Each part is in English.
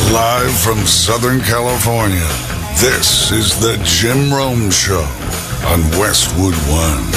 Live from Southern California, this is the Jim Rome Show on Westwood One.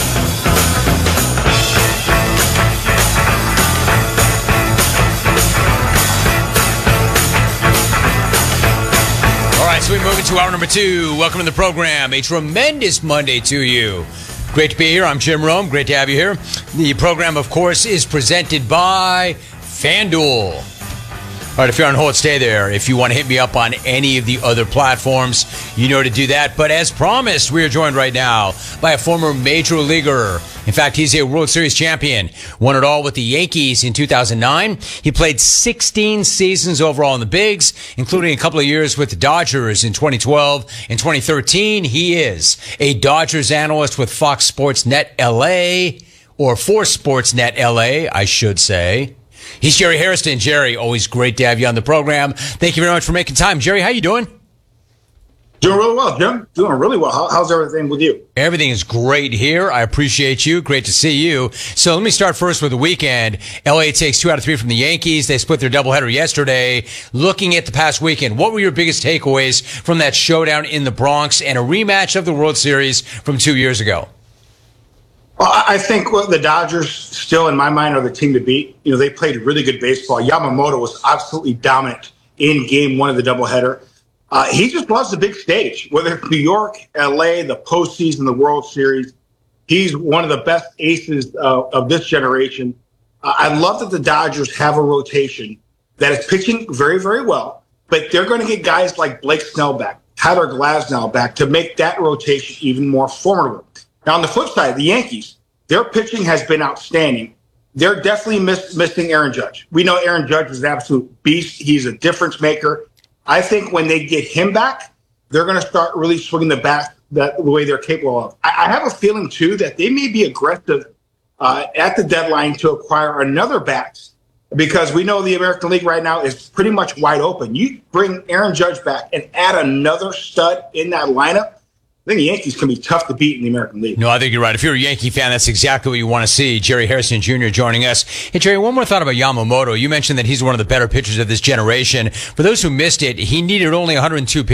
All right, so we move into hour number 2. Welcome to the program. A tremendous Monday to you. Great to be here. I'm Jim Rome. Great to have you here. The program, of course, is presented by FanDuel. All right, if you're on hold, stay there. If you want to hit me up on any of the other platforms, you know to do that. But as promised, we are joined right now by a former major leaguer. In fact, he's a World Series champion. Won it all with the Yankees in 2009. He played 16 seasons overall in the Bigs, including a couple of years with the Dodgers in 2012 and 2013. He is a Dodgers analyst with Fox Sports Net LA, or for Sportsnet LA, I should say. He's Jerry Hairston. Jerry, always great to have you on the program. Thank you very much for making time. Jerry, how you doing? Doing really well, Jim. Doing really well. How's everything with you? Everything is great here. I appreciate you. Great to see you. So let me start first with the weekend. LA takes 2 out of 3 from the Yankees. They split their doubleheader yesterday. Looking at the past weekend, what were your biggest takeaways from that showdown in the Bronx and a rematch of the World Series from 2 years ago? Well, I think the Dodgers still, in my mind, are the team to beat. You know, they played really good baseball. Yamamoto was absolutely dominant in Game 1 of the doubleheader. He just loves the big stage, whether it's New York, LA, the postseason, the World Series. He's one of the best aces of this generation. I love that the Dodgers have a rotation that is pitching very, very well, but they're going to get guys like Blake Snell back, Tyler Glasnow back to make that rotation even more formidable. Now, on the flip side, the Yankees, their pitching has been outstanding. They're definitely missing Aaron Judge. We know Aaron Judge is an absolute beast. He's a difference maker. I think when they get him back, they're going to start really swinging the bat the way they're capable of. I have a feeling, too, that they may be aggressive at the deadline to acquire another bat, because we know the American League right now is pretty much wide open. You bring Aaron Judge back and add another stud in that lineup, I think the Yankees can be tough to beat in the American League. No, I think you're right. If you're a Yankee fan, that's exactly what you want to see. Jerry Hairston Jr. joining us. Hey, Jerry, one more thought about Yamamoto. You mentioned that he's one of the better pitchers of this generation. For those who missed it, he needed only 102 pitches